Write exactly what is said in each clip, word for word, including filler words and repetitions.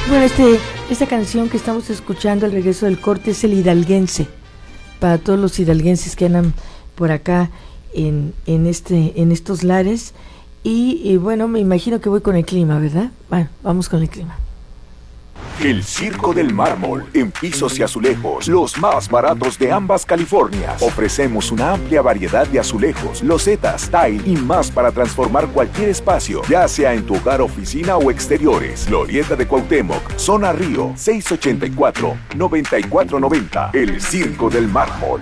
Bueno, este, esta canción que estamos escuchando al regreso del corte es el hidalguense, para todos los hidalguenses que andan por acá en, en, este, en estos lares. Y, y bueno, me imagino que voy con el clima, ¿verdad? Bueno, vamos con el clima. El Circo del Mármol, en pisos y azulejos, los más baratos de ambas Californias. Ofrecemos una amplia variedad de azulejos, losetas, tile y más para transformar cualquier espacio, ya sea en tu hogar, oficina o exteriores. Glorieta de Cuauhtémoc, Zona Río, seis ochenta y cuatro, noventa y cuatro noventa. El Circo del Mármol.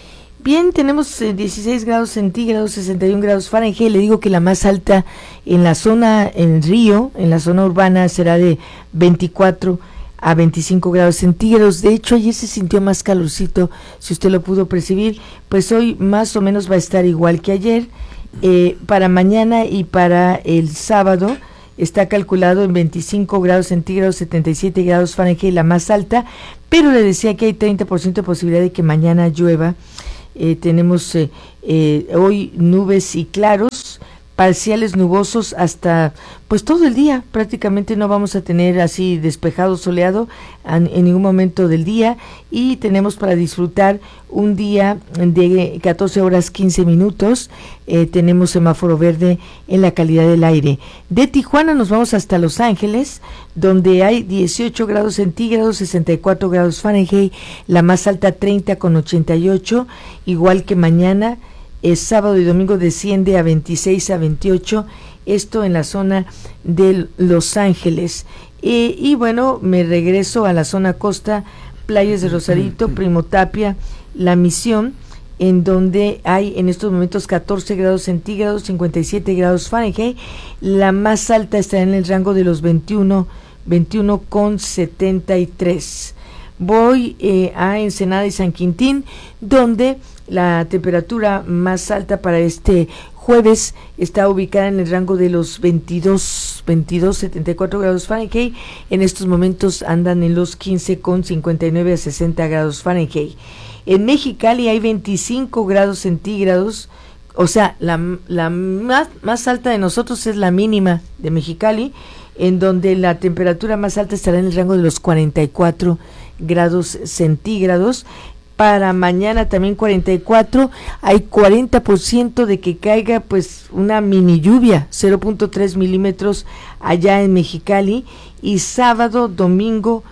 Bien, tenemos eh, dieciséis grados centígrados, sesenta y un grados Fahrenheit. Le digo que la más alta en la zona, en Río, en la zona urbana, será de veinticuatro a veinticinco grados centígrados. De hecho, ayer se sintió más calorcito, si usted lo pudo percibir. Pues hoy más o menos va a estar igual que ayer. Eh, para mañana y para el sábado está calculado en veinticinco grados centígrados, setenta y siete grados Fahrenheit, la más alta. Pero le decía que hay treinta por ciento de posibilidad de que mañana llueva. Eh, tenemos eh, eh, hoy nubes y claros, parciales nubosos hasta pues todo el día. Prácticamente no vamos a tener así despejado, soleado en, en ningún momento del día, y tenemos para disfrutar un día de catorce horas quince minutos. Eh, tenemos semáforo verde en la calidad del aire. De Tijuana nos vamos hasta Los Ángeles, donde hay dieciocho grados centígrados, sesenta y cuatro grados Fahrenheit, la más alta treinta con ochenta y ocho, igual que mañana. Es sábado y domingo desciende a veintiséis a veintiocho, esto en la zona de Los Ángeles. Eh, y bueno, me regreso a la zona costa, playas de Rosarito, Primo Tapia, La Misión, en donde hay en estos momentos catorce grados centígrados, cincuenta y siete grados Fahrenheit. La más alta estará en el rango de los veintiuno, veintiuno con setenta y tres. Voy eh, a Ensenada y San Quintín, donde la temperatura más alta para este jueves está ubicada en el rango de los veintidós, veintidós, setenta y cuatro grados Fahrenheit. En estos momentos andan en los quince con cincuenta y nueve a sesenta grados Fahrenheit. En Mexicali hay veinticinco grados centígrados, o sea, la, la más, más alta de nosotros es la mínima de Mexicali, en donde la temperatura más alta estará en el rango de los cuarenta y cuatro grados centígrados. Para mañana también cuarenta y cuatro, hay cuarenta por ciento de que caiga pues una mini lluvia, cero punto tres milímetros allá en Mexicali. Y sábado, domingo,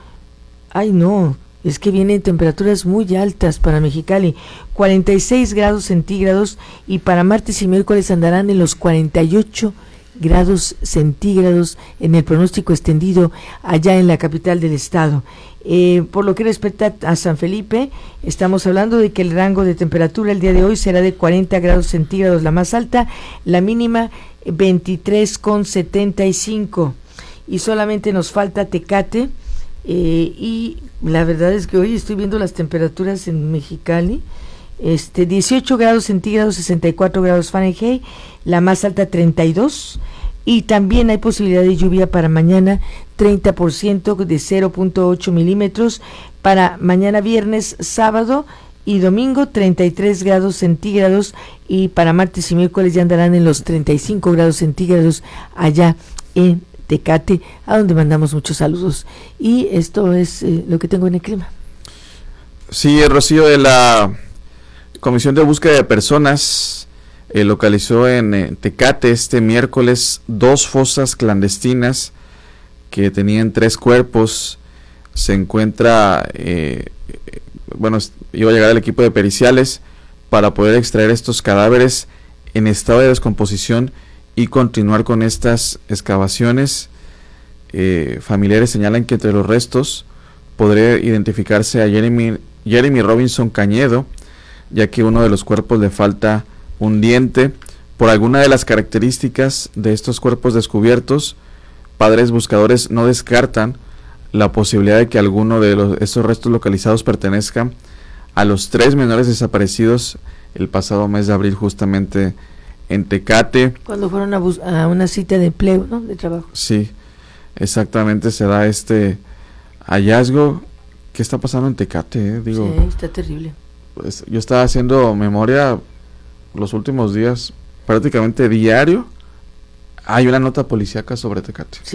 ay no, es que vienen temperaturas muy altas para Mexicali, cuarenta y seis grados centígrados, y para martes y miércoles andarán en los cuarenta y ocho grados centígrados en el pronóstico extendido allá en la capital del estado. Eh, por lo que respecta a San Felipe, estamos hablando de que el rango de temperatura el día de hoy será de cuarenta grados centígrados la más alta, la mínima veintitrés con setenta y cinco, y solamente nos falta Tecate. Eh, y la verdad es que hoy estoy viendo las temperaturas en Mexicali, este dieciocho grados centígrados, sesenta y cuatro grados Fahrenheit, la más alta treinta y dos, y también hay posibilidad de lluvia para mañana, treinta por ciento de cero punto ocho milímetros, para mañana viernes, sábado y domingo treinta y tres grados centígrados, y para martes y miércoles ya andarán en los treinta y cinco grados centígrados allá en Tecate, a donde mandamos muchos saludos. Y esto es eh, lo que tengo en el clima. Sí, Rocío, de la Comisión de Búsqueda de Personas eh, localizó en eh, Tecate este miércoles dos fosas clandestinas que tenían tres cuerpos. Se encuentra, eh, eh, bueno, iba a llegar el equipo de periciales para poder extraer estos cadáveres en estado de descomposición y continuar con estas excavaciones. Eh, familiares señalan que entre los restos podría identificarse a Jeremy, Jeremy Robinson Cañedo, ya que uno de los cuerpos le falta un diente. Por alguna de las características de estos cuerpos descubiertos, padres buscadores no descartan la posibilidad de que alguno de los, estos restos localizados pertenezcan a los tres menores desaparecidos el pasado mes de abril, justamente en Tecate. Cuando fueron a, bus- a una cita de empleo, ¿no? De trabajo. Sí, exactamente, se da este hallazgo. ¿Qué está pasando en Tecate? Eh? Digo, sí, está terrible. Pues, yo estaba haciendo memoria los últimos días, prácticamente diario hay una nota policíaca sobre Tecate. Sí,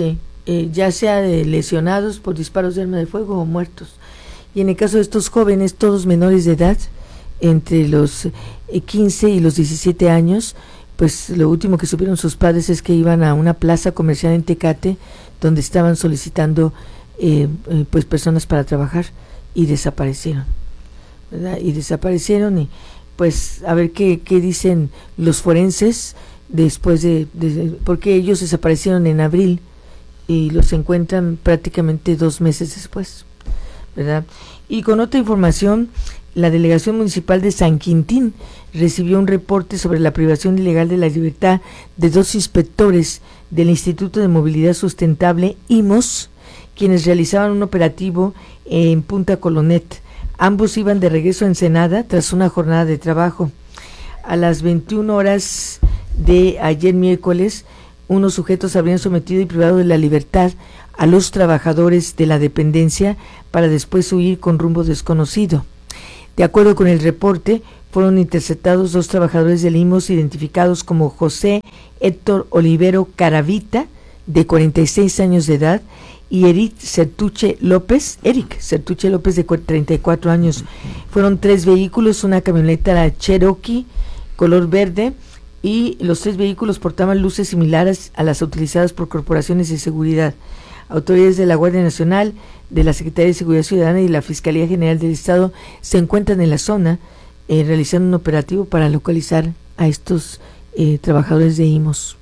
eh, ya sea de lesionados por disparos de arma de fuego o muertos. Y en el caso de estos jóvenes, todos menores de edad, entre los eh, quince y los diecisiete años, pues lo último que supieron sus padres es que iban a una plaza comercial en Tecate, donde estaban solicitando eh, eh, pues personas para trabajar, y desaparecieron, ¿verdad? Y desaparecieron y pues a ver qué, qué dicen los forenses después de, de, porque ellos desaparecieron en abril y los encuentran prácticamente dos meses después, ¿verdad? Y con otra información, la Delegación Municipal de San Quintín recibió un reporte sobre la privación ilegal de la libertad de dos inspectores del Instituto de Movilidad Sustentable, I M O S, quienes realizaban un operativo en Punta Colonet. Ambos iban de regreso a Ensenada tras una jornada de trabajo. A las veintiuna horas de ayer miércoles, unos sujetos habrían sometido y privado de la libertad a los trabajadores de la dependencia para después huir con rumbo desconocido. De acuerdo con el reporte, fueron interceptados dos trabajadores del I M O S identificados como José Héctor Olivero Caravita, de cuarenta y seis años de edad, y Eric Certuche López, Eric Certuche López, de treinta y cuatro años. Fueron tres vehículos, una camioneta, la Cherokee, color verde, y los tres vehículos portaban luces similares a las utilizadas por corporaciones de seguridad. Autoridades de la Guardia Nacional, de la Secretaría de Seguridad Ciudadana y la Fiscalía General del Estado se encuentran en la zona eh, realizando un operativo para localizar a estos eh, trabajadores de I M O S.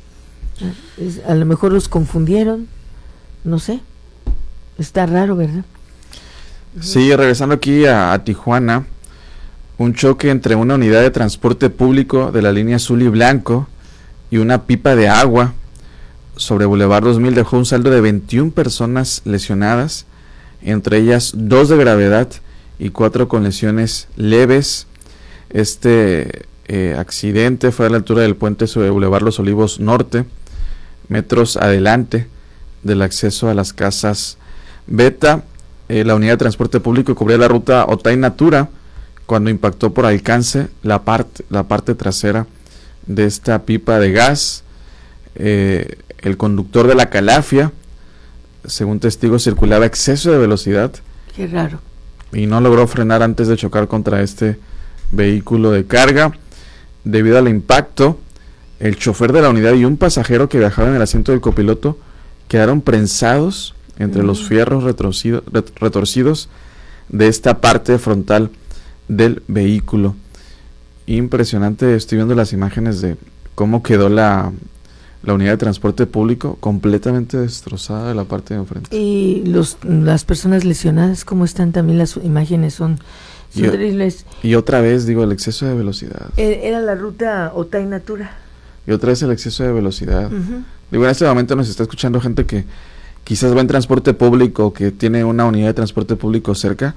Es, a lo mejor los confundieron, no sé, está raro, ¿verdad? Sí, regresando aquí a, a Tijuana, un choque entre una unidad de transporte público de la línea azul y blanco y una pipa de agua sobre Boulevard dos mil dejó un saldo de veintiuna personas lesionadas, entre ellas dos de gravedad y cuatro con lesiones leves. Este eh, accidente fue a la altura del puente sobre Boulevard Los Olivos Norte, metros adelante del acceso a las casas Beta. Eh, la unidad de transporte público cubría la ruta Otay Natura cuando impactó por alcance la parte, la parte trasera de esta pipa de gas. Eh, el conductor de la Calafia, según testigos, circulaba a exceso de velocidad. Qué raro. Y no logró frenar antes de chocar contra este vehículo de carga. Debido al impacto, el chofer de la unidad y un pasajero que viajaba en el asiento del copiloto quedaron prensados entre mm. los fierros retorcido, ret, retorcidos de esta parte frontal del vehículo. Impresionante, estoy viendo las imágenes de cómo quedó la, la unidad de transporte público completamente destrozada de la parte de enfrente. Y los las personas lesionadas, ¿cómo están? También las imágenes son, son y, terribles. Y otra vez, digo, el exceso de velocidad. Era la ruta Otay Natura. Y otra vez el exceso de velocidad. Uh-huh. Digo, en este momento nos está escuchando gente que quizás va en transporte público, que tiene una unidad de transporte público cerca,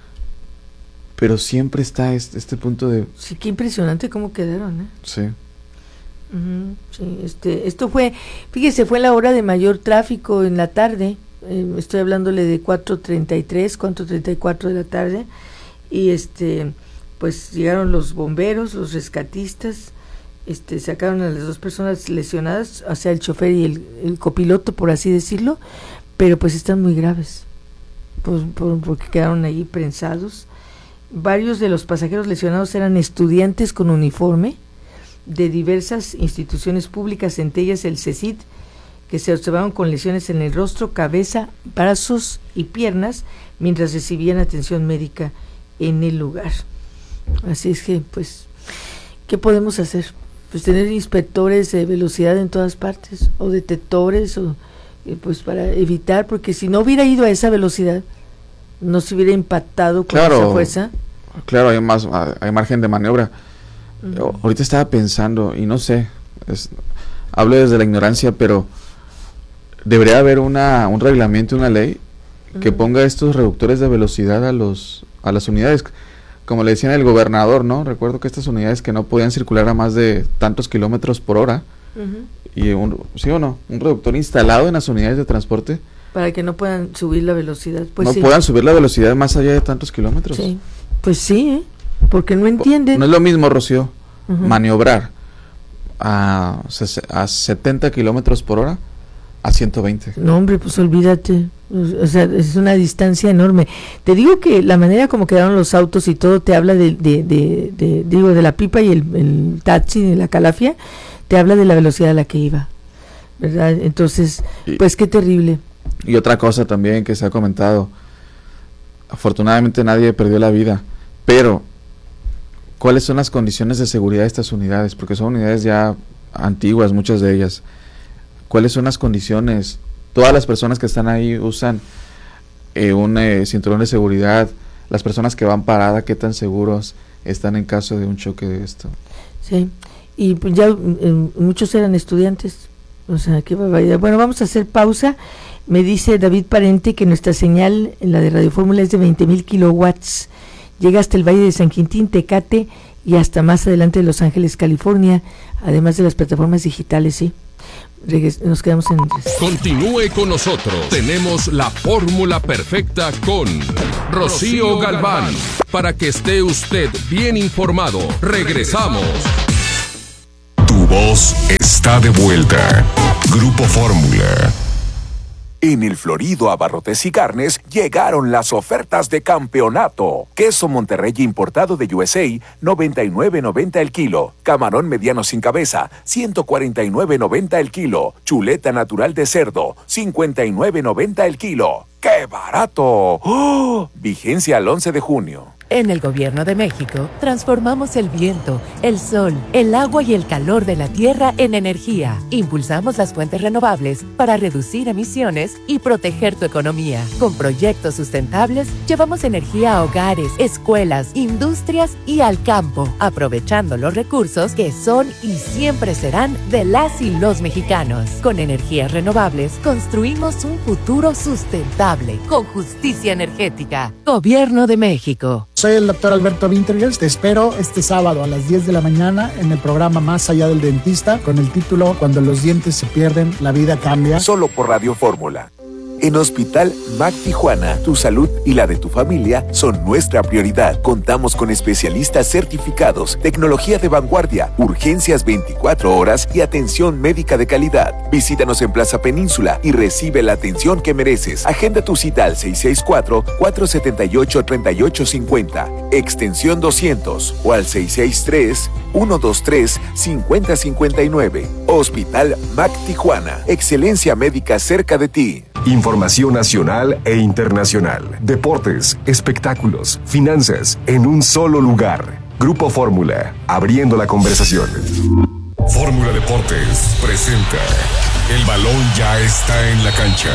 pero siempre está este, este punto de... Sí, qué impresionante cómo quedaron, ¿eh? Sí. Uh-huh, sí, este, esto fue, fíjese, fue la hora de mayor tráfico en la tarde, eh, estoy hablándole de cuatro treinta y tres, cuatro treinta y cuatro de la tarde, y este, pues llegaron los bomberos, los rescatistas, este, sacaron a las dos personas lesionadas, o sea, el chofer y el, el copiloto, por así decirlo, pero pues están muy graves, pues, por, porque quedaron ahí prensados. Varios de los pasajeros lesionados eran estudiantes con uniforme de diversas instituciones públicas, entre ellas el CECIT, que se observaron con lesiones en el rostro, cabeza, brazos y piernas, mientras recibían atención médica en el lugar. Así es que, pues, ¿qué podemos hacer? Pues tener inspectores de velocidad en todas partes, o detectores, o eh, pues para evitar, porque si no hubiera ido a esa velocidad, no se hubiera impactado con claro, esa fuerza. Claro, hay más, hay margen de maniobra. Uh-huh. Ahorita estaba pensando, y no sé, es, hablo desde la ignorancia, pero debería haber una un reglamento, una ley uh-huh. que ponga estos reductores de velocidad a los a las unidades, como le decían el gobernador, ¿no? Recuerdo que estas unidades que no podían circular a más de tantos kilómetros por hora, uh-huh. y un, ¿sí o no? Un reductor instalado en las unidades de transporte para que no puedan subir la velocidad. Pues no sí. puedan subir la velocidad más allá de tantos kilómetros. Sí, pues sí, ¿eh? Porque no entienden. No es lo mismo, Rocío, uh-huh. maniobrar a, a setenta kilómetros por hora a ciento veinte. No, hombre, pues olvídate. O sea, es una distancia enorme. Te digo que la manera como quedaron los autos y todo te habla de, de, de, de digo, de la pipa y el, el taxi de la Calafia, te habla de la velocidad a la que iba, ¿verdad? Entonces, pues qué terrible. Y otra cosa también que se ha comentado, afortunadamente nadie perdió la vida, pero ¿cuáles son las condiciones de seguridad de estas unidades? Porque son unidades ya antiguas, muchas de ellas. ¿Cuáles son las condiciones? Todas las personas que están ahí usan eh, un eh, cinturón de seguridad. Las personas que van paradas, ¿qué tan seguros están en caso de un choque de esto? Sí, y pues ya eh, muchos eran estudiantes. O sea, qué barbaridad. Bueno, vamos a hacer pausa. Me dice David Parente que nuestra señal, en la de Radio Fórmula, es de veinte mil kilowatts. Llega hasta el Valle de San Quintín, Tecate y hasta más adelante de Los Ángeles, California, además de las plataformas digitales, sí. Nos quedamos en... Continúe con nosotros. Tenemos la fórmula perfecta con Rocío Galván. Para que esté usted bien informado. Regresamos. Tu voz está de vuelta. Grupo Fórmula. En el Florido Abarrotes y Carnes llegaron las ofertas de campeonato. Queso Monterrey importado de U S A, noventa y nueve noventa el kilo. Camarón mediano sin cabeza, ciento cuarenta y nueve noventa el kilo. Chuleta natural de cerdo, cincuenta y nueve noventa el kilo. ¡Qué barato! ¡Oh! Vigencia al once de junio. En el Gobierno de México, transformamos el viento, el sol, el agua y el calor de la tierra en energía. Impulsamos las fuentes renovables para reducir emisiones y proteger tu economía. Con proyectos sustentables, llevamos energía a hogares, escuelas, industrias y al campo, aprovechando los recursos que son y siempre serán de las y los mexicanos. Con energías renovables, construimos un futuro sustentable, con justicia energética. Gobierno de México. Soy el doctor Alberto Wintergers. Te espero este sábado a las diez de la mañana en el programa Más Allá del Dentista con el título Cuando los dientes se pierden, la vida cambia. Solo por Radio Fórmula. En Hospital M A C Tijuana, tu salud y la de tu familia son nuestra prioridad. Contamos con especialistas certificados, tecnología de vanguardia, urgencias veinticuatro horas y atención médica de calidad. Visítanos en Plaza Península y recibe la atención que mereces. Agenda tu cita al seis seis cuatro, cuatro siete ocho, tres ocho cinco cero, extensión doscientos o al seis seis tres, uno dos tres, cinco cero cinco nueve. Hospital M A C Tijuana. Excelencia médica cerca de ti. Información nacional e internacional. Deportes, espectáculos, finanzas, en un solo lugar. Grupo Fórmula, abriendo la conversación. Fórmula Deportes presenta El balón ya está en la cancha.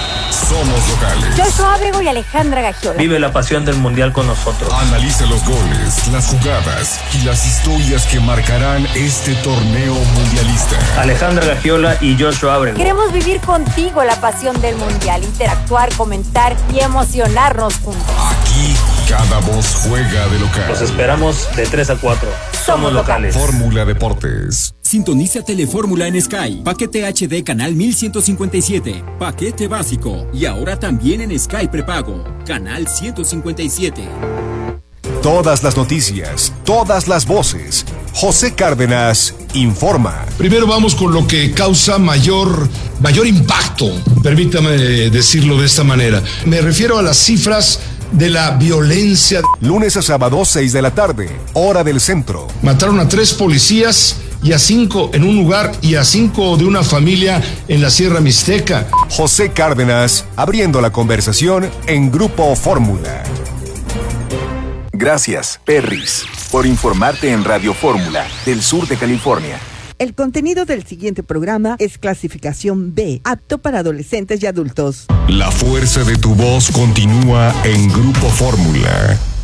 Somos locales. Joshua Abrego y Alejandra Gagiola. Vive la pasión del mundial con nosotros. Analiza los goles, las jugadas y las historias que marcarán este torneo mundialista. Alejandra Gagiola y Joshua Abrego. Queremos vivir contigo la pasión del mundial, interactuar, comentar y emocionarnos juntos. Aquí cada voz juega de local. Los esperamos de tres a cuatro. Somos locales. Fórmula Deportes. Sintoniza Telefórmula en Sky. Paquete H D canal mil ciento cincuenta y siete. Paquete básico. Y ahora también en Sky prepago. Canal ciento cincuenta y siete. Todas las noticias, todas las voces. José Cárdenas informa. Primero vamos con lo que causa mayor, mayor impacto. Permítame decirlo de esta manera. Me refiero a las cifras de la violencia. Lunes a sábado, seis de la tarde, hora del centro. Mataron a tres policías y a cinco en un lugar y a cinco de una familia en la Sierra Mixteca. José Cárdenas, abriendo la conversación en Grupo Fórmula. Gracias, Perris, por informarte en Radio Fórmula, del sur de California. El contenido del siguiente programa es clasificación B, apto para adolescentes y adultos. La fuerza de tu voz continúa en Grupo Fórmula.